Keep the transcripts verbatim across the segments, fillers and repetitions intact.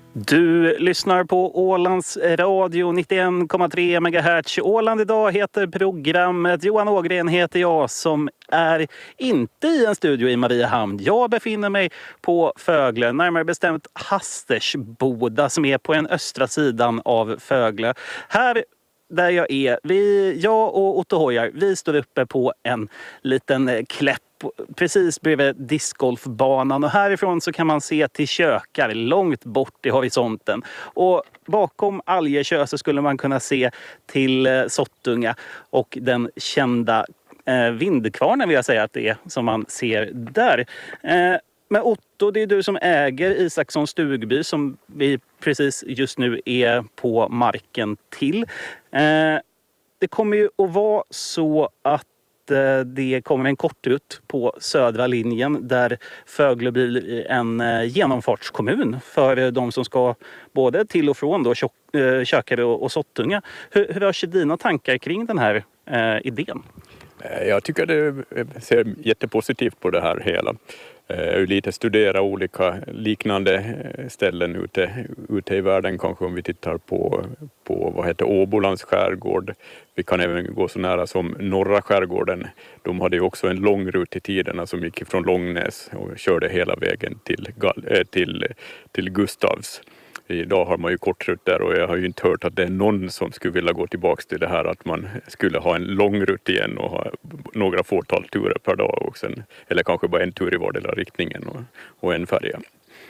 Du lyssnar på Ålands radio nittioen komma tre megahertz. Åland idag heter programmet. Johan Ågren heter jag som är inte i en studio i Mariehamn. Jag befinner mig på Fögle, närmare bestämt Hastersboda som är på den östra sidan av Fögle. Här där jag är, vi, jag och Otto Hojar, vi står uppe på en liten kläpp precis bredvid discgolfbanan, och härifrån så kan man se till Kökar långt bort i horisonten, och bakom Algesjö så skulle man kunna se till Sottunga och den kända eh, Vindkvarnen vill jag säga att det är som man ser där. Eh, men Otto, det är du som äger Isakssons stugby som vi precis just nu är på marken till. Eh, det kommer ju att vara så att det kommer en kortrut på södra linjen där Fögle blir en genomfartskommun för de som ska både till och från då Kökare och Sottunga. Hur, hur hörs dina tankar kring den här eh, idén? Jag tycker det ser jättepositivt på det här hela. Jag lite studera olika liknande ställen ute, ute i världen, kanske om vi tittar på, på vad heter Åbolands skärgård. Vi kan även gå så nära som norra skärgården. De hade ju också en lång rut i tiderna som gick från Långnäs och körde hela vägen till, till, till Gustavs. Idag har man ju kortrut där, och jag har ju inte hört att det är någon som skulle vilja gå tillbaka till det här att man skulle ha en lång rutt igen och ha några fåtal turer per dag och sen, eller kanske bara en tur i vardera riktningen och, och en färja.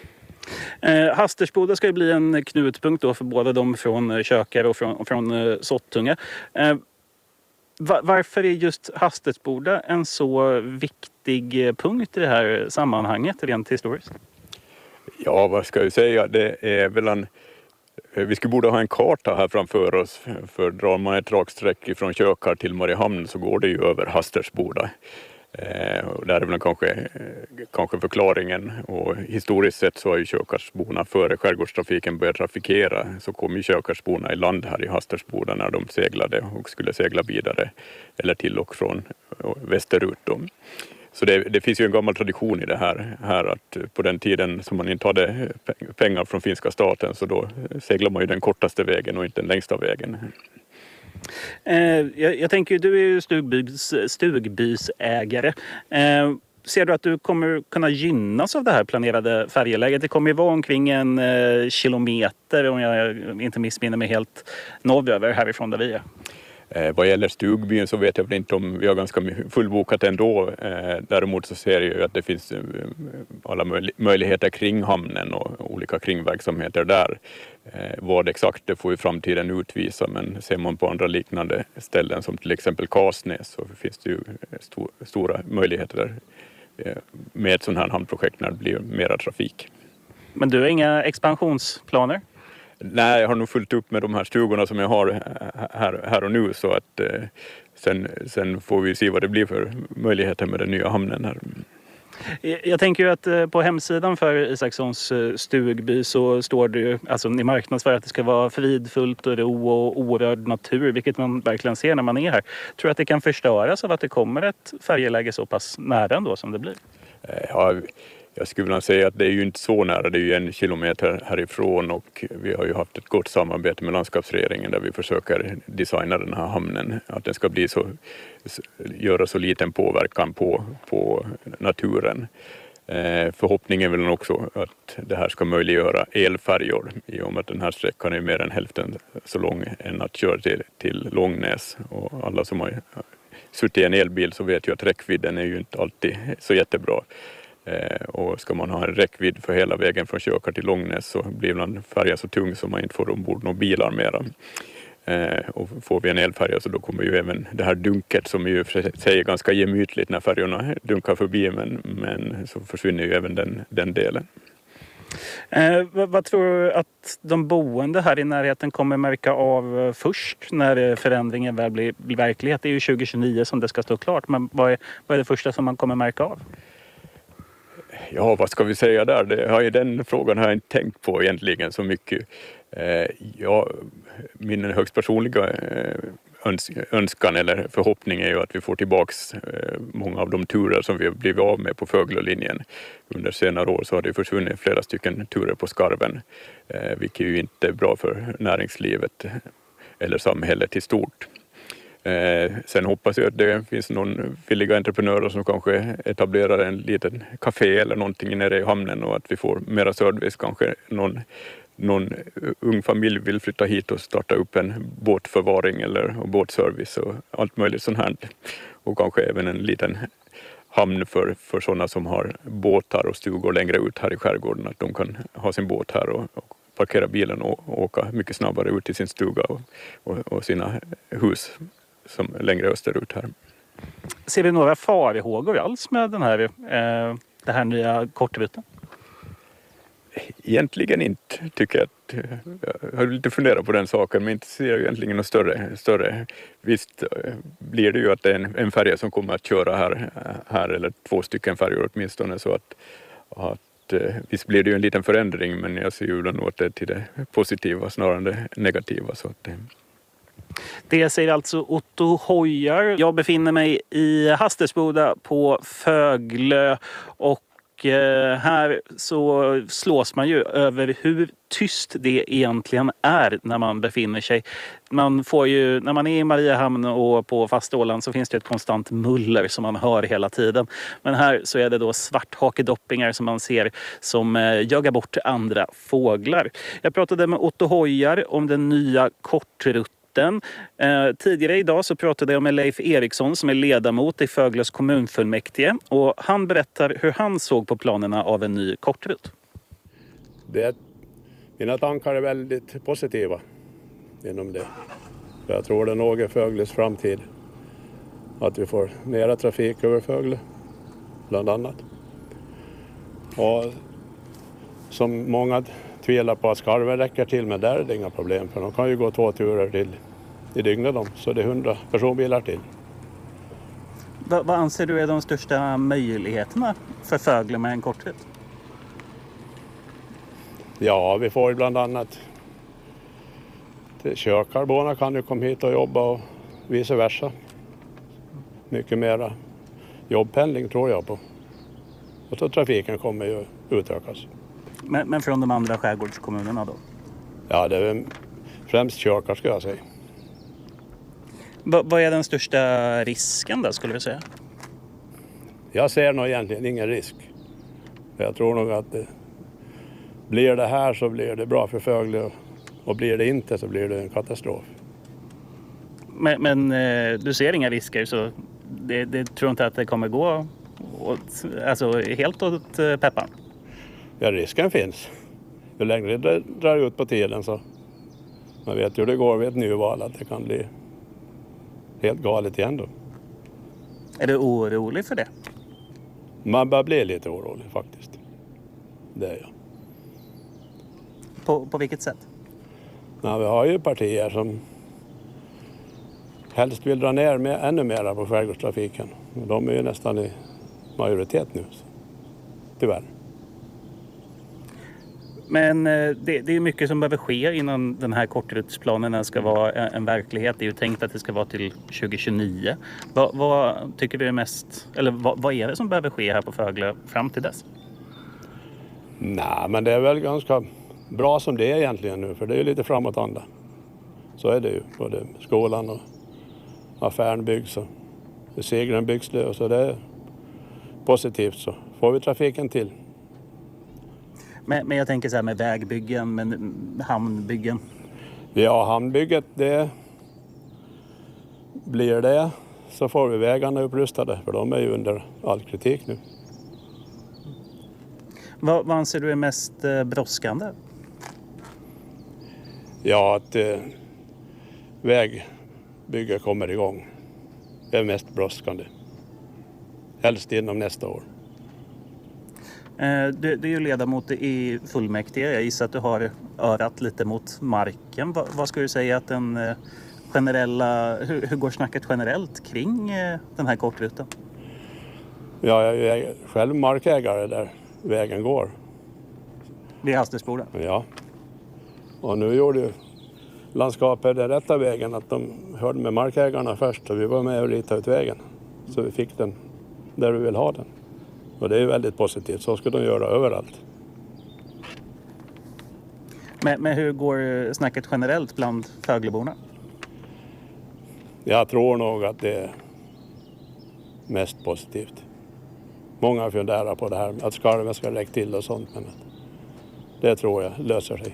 Eh, Hastersboda ska ju bli en knutpunkt då för båda de från Kökare och från, från eh, Sottunga. Eh, var, varför är just Hastersboda en så viktig punkt i det här sammanhanget rent historiskt? Ja, vad ska jag säga? Det är väl en... Vi skulle borde ha en karta här framför oss, för drar man ett raksträck från Kökar till Mariehamn så går det ju över Hastersboda. Eh, och där är väl kanske, kanske förklaringen, och historiskt sett så har ju Kökarsborna före skärgårdstrafiken började trafikera, så kom ju Kökarsborna i land här i Hastersboda när de seglade och skulle segla vidare eller till och från västerut då. Så det, det finns ju en gammal tradition i det här, här att på den tiden som man inte hade pengar från finska staten så då seglar man ju den kortaste vägen och inte den längsta vägen. Eh, jag, jag tänker, du är ju stugbys, stugbysägare. Eh, ser du att du kommer kunna gynnas av det här planerade färjeläget? Det kommer ju vara omkring en eh, kilometer, om jag inte missminner mig, helt norröver härifrån där vi är. Eh, vad gäller stugbyn så vet jag väl inte om vi har ganska fullbokat ändå. Eh, däremot så ser jag ju att det finns eh, alla möj- möjligheter kring hamnen och olika kringverksamheter där. Eh, vad exakt det får ju framtiden utvisa, men ser man på andra liknande ställen som till exempel Kasnäs så finns det ju sto- stora möjligheter eh, med ett sådant här hamnprojekt när det blir mera trafik. Men du har inga expansionsplaner? Nej, jag har nog fullt upp med de här stugorna som jag har här, här och nu, så att eh, sen, sen får vi se vad det blir för möjligheter med den nya hamnen här. Jag tänker ju att på hemsidan för Isakssons stugby så står det ju, alltså i marknadsför att det ska vara fridfullt och ro och orörd natur, vilket man verkligen ser när man är här. Tror du att det kan förstöras av att det kommer ett färjeläge så pass nära ändå som det blir? Ja, jag skulle vilja säga att det är ju inte så nära, det är ju en kilometer härifrån, och vi har ju haft ett gott samarbete med landskapsregeringen där vi försöker designa den här hamnen, att den ska bli så, göra så liten påverkan på, på naturen. Eh, förhoppningen är väl också att det här ska möjliggöra elfärjor, i och med att den här sträckan är mer än hälften så lång än att köra till, till Långnäs, och alla som har suttit i en elbil så vet ju att räckvidden är ju inte alltid så jättebra. Eh, och ska man ha en räckvidd för hela vägen från Kökar till Långnäs så blir man färja så tung så man inte får ombord några bilar mera. Eh, och får vi en elfärja så då kommer ju även det här dunket, som ju säger ganska gemytligt när färjorna dunkar förbi, men, men så försvinner ju även den, den delen. Eh, vad, vad tror du att de boende här i närheten kommer märka av först när förändringen väl blir, blir verklighet? Det är ju tjugo tjugonio som det ska stå klart, men vad är, vad är det första som man kommer märka av? Ja, vad ska vi säga där? Det har ju, den frågan har jag inte tänkt på egentligen så mycket. Eh, ja, min högst personliga eh, öns- önskan eller förhoppning är ju att vi får tillbaks eh, många av de turer som vi har blivit av med på Föglolinjen. Under senare år så har det försvunnit flera stycken turer på Skarven, eh, vilket ju inte är bra för näringslivet eller samhället i stort. Eh, sen hoppas jag att det finns någon villiga entreprenörer som kanske etablerar en liten café eller någonting nere i hamnen och att vi får mera service. Kanske någon, någon ung familj vill flytta hit och starta upp en båtförvaring eller båtservice och allt möjligt sånt här. Och kanske även en liten hamn för, för sådana som har båtar och stugor längre ut här i skärgården. Att de kan ha sin båt här och, och parkera bilen och, och åka mycket snabbare ut till sin stuga och, och, och sina hus som längre österut här. Ser du några farhågor alls med den här, eh, det här nya kortruten? Egentligen inte, tycker jag. Att, jag har lite funderat på den saken, men inte ser jag egentligen något större. större. Visst blir det ju att det är en, en färja som kommer att köra här, här eller två stycken färjor åtminstone, så att, att visst blir det ju en liten förändring, men jag ser ju nog att det är till det positiva snarare än det negativa. Så att, det säger alltså Otto Hojar. Jag befinner mig i Hastesboda på Föglö och här så slås man ju över hur tyst det egentligen är när man befinner sig. Man får ju, när man är i Mariehamn och på fasta Åland så finns det ett konstant muller som man hör hela tiden. Men här så är det då svarthakedoppingar som man ser som jagar bort andra fåglar. Jag pratade med Otto Hojar om den nya kortrutten. Eh, tidigare idag så pratade jag med Leif Eriksson som är ledamot i Föglös kommunfullmäktige och han berättar hur han såg på planerna av en ny kortrut. Det, mina tankar är väldigt positiva inom det. Jag tror det är nog i Föglös framtid att vi får mera trafik över Föglö bland annat. Och som många tvivlar på att Skarven räcker till, men där är det inga problem för de kan ju gå två turer till i dygnet dem, så det är hundra personbilar till. Va, vad anser du är de största möjligheterna för Föglö med en kortrut? Ja, vi får bland annat körkarborna kan ju komma hit och jobba och vice versa. Mycket mera jobbpendling tror jag på. Och så trafiken kommer ju utökas. Men, men från de andra skärgårdskommunerna då? Ja, det är främst körkar ska jag säga. Va, vad är den största risken då skulle du säga? Jag ser nog egentligen ingen risk. Jag tror nog att det, blir det här så blir det bra för Föglö och blir det inte så blir det en katastrof. Men, men du ser inga risker så det, det tror inte att det kommer gå åt, alltså helt åt peppan? Ja, risken finns. Ju längre det drar ut på tiden så man vet ju hur det går vid ett nyval att det kan bli helt galet igen då. Är du orolig för det? Man börjar bli lite orolig faktiskt. Det är jag. På, på vilket sätt? Ja, vi har ju partier som helst vill dra ner med ännu mer på skärgårdstrafiken. De är ju nästan i majoritet nu. Tyvärr. Men det, det är mycket som behöver ske innan den här kortrutsplanen ska vara en verklighet. Det är ju tänkt att det ska vara till tjugo tjugonio. Vad, vad tycker du är mest, eller vad, vad är det som behöver ske här på Föglö fram till dess? Nej, men det är väl ganska bra som det är egentligen nu. För det är ju lite framåtanda. Så är det ju. Både skolan och affären byggs och seglen byggs det. Och så det är positivt så får vi trafiken till. Men, men jag tänker så här med vägbyggen, men hamnbyggen. Ja, hamnbygget det blir det så får vi vägarna upprustade för de är ju under all kritik nu. Vad, vad anser du är mest eh, brådskande? Ja, att eh, vägbygget kommer igång. Det är mest brådskande. Helst inom nästa år. Du, du är ju ledamot i fullmäktige. Jag gissar att du har örat lite mot marken. Vad, vad ska du säga att den generella, hur, hur går snacket generellt kring den här kortruten? Ja, jag är själv markägare där vägen går. Vid Hastesboda? Ja. Och nu gjorde ju landskapet är rätta vägen, att de hörde med markägarna först och vi var med och ritade ut vägen. Så vi fick den där vi vill ha den. Och det är väldigt positivt, så ska de göra överallt. Men, men hur går snacket generellt bland Fögleborna? Jag tror nog att det är mest positivt. Många funderar på det här att skarven ska räcka till och sånt, men det tror jag löser sig.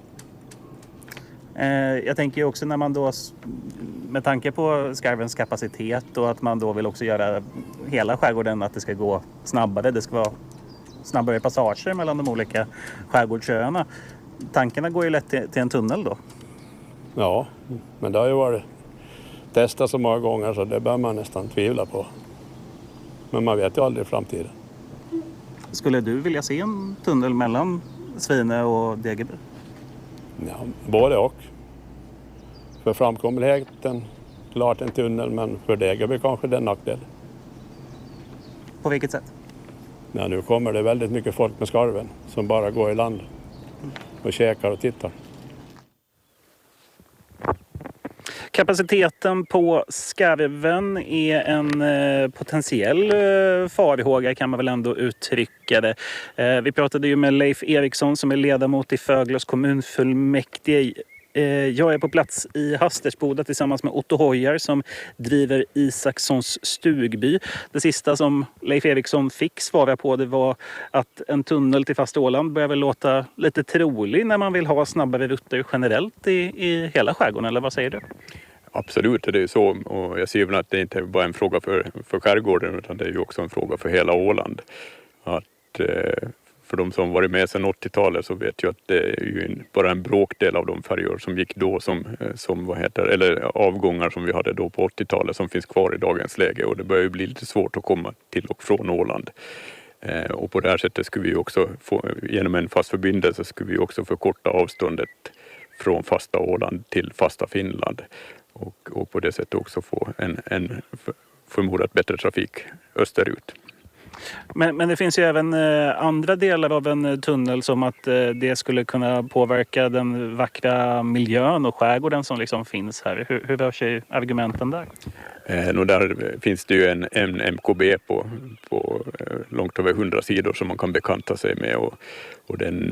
Jag tänker ju också när man då, med tanke på skarvens kapacitet och att man då vill också göra hela skärgården att det ska gå snabbare. Det ska vara snabbare passager mellan de olika skärgårdsöarna. Tankarna går ju lätt till, till en tunnel då. Ja, men det har ju varit testat så många gånger så det bör man nästan tvivla på. Men man vet ju aldrig i framtiden. Skulle du vilja se en tunnel mellan Svinö och Degerby? Ja, både och. För framkomligheten, klart en tunnel, men för Degerby kanske det är en nackdel. På vilket sätt? Ja, nu kommer det väldigt mycket folk med skarven som bara går i land och käkar och tittar. Kapaciteten på skarven är en eh, potentiell eh, farhåga kan man väl ändå uttrycka det. Eh, vi pratade ju med Leif Eriksson som är ledamot i Föglös kommunfullmäktige. Eh, jag är på plats i Hastersboda tillsammans med Otto Hojar som driver Isakssons stugby. Det sista som Leif Eriksson fick svara på det var att en tunnel till fasta Åland börjar väl låta lite trolig när man vill ha snabbare rutter generellt i, i hela skärgården, eller vad säger du? Absolut, det är ju så, och jag ser väl att det inte är bara en fråga för, för skärgården utan det är ju också en fråga för hela Åland. Att, eh, för de som varit med sedan åttiotalet så vet ju att det är ju en, bara en bråkdel av de färjor som gick då som, som vad heter, eller avgångar som vi hade då på åttiotalet som finns kvar i dagens läge, och det börjar ju bli lite svårt att komma till och från Åland. Eh, och på det här sättet skulle vi också få, genom en fast förbindelse skulle vi också förkorta avståndet från fasta Åland till fasta Finland. Och, och på det sättet också få en, en förmodat bättre trafik österut. Men, men det finns ju även eh, andra delar av en tunnel som att eh, det skulle kunna påverka den vackra miljön och skärgården som liksom finns här. Hur, hur rör sig argumenten där? Eh, och där finns det ju en, en M K B på, på eh, långt över hundra sidor som man kan bekanta sig med, och, och den